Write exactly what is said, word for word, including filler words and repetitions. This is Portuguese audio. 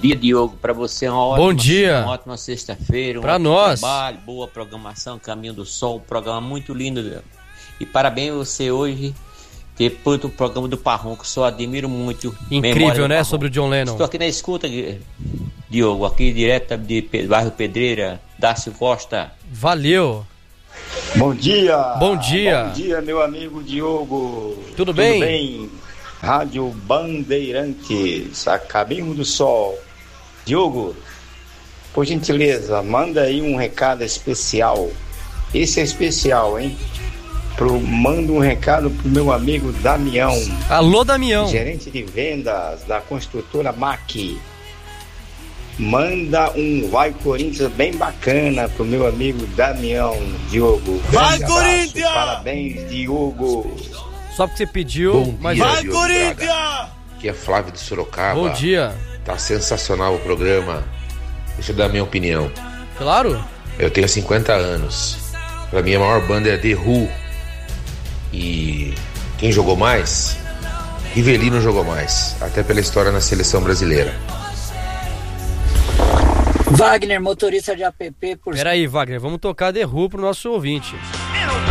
dia, Diogo, para você uma ótima, Bom dia. uma ótima sexta-feira, um para ótimo nós. trabalho, boa programação, Caminho do Sol, um programa muito lindo. E parabéns a você hoje ter feito o programa do Parronco, só admiro muito. Incrível, né, sobre o John Lennon. Estou aqui na escuta, Diogo, aqui direto de bairro Pedreira, Dácio Costa. Valeu. Bom dia. Bom dia. Bom dia, meu amigo Diogo. Tudo bem? Tudo bem? Rádio Bandeirantes, a Caminho do Sol. Diogo, por gentileza, manda aí um recado especial. Esse é especial, hein? Pro, manda um recado pro meu amigo Damião. Alô, Damião. Gerente de vendas da construtora M A C. Manda um Vai Corinthians bem bacana pro meu amigo Damião, Diogo. Vai, Grande Corinthians! abraço, parabéns, Diogo. Só porque você pediu. Bom mas... dia, Vai, Diogo Corinthians! Braga. Aqui é Flávio de Sorocaba. Bom dia. Tá sensacional o programa. Deixa eu dar a minha opinião. Claro. Eu tenho cinquenta anos. Pra mim a maior banda é The Who. E quem jogou mais? Rivelino jogou mais. Até pela história na seleção brasileira. Wagner, motorista de app por... Peraí, Wagner, vamos tocar The Who pro nosso ouvinte.